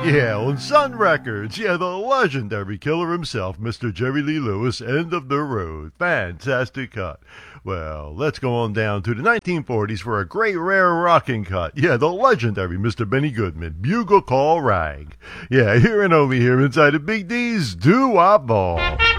Yeah, on Sun Records. Yeah, the legendary killer himself, Mr. Jerry Lee Lewis, End of the Road. Fantastic cut. Well, let's go on down to the 1940s for a great rare rocking cut. Yeah, the legendary Mr. Benny Goodman, Bugle Call Rag. Yeah, here and only here inside of Big D's Doo-Wop Ball.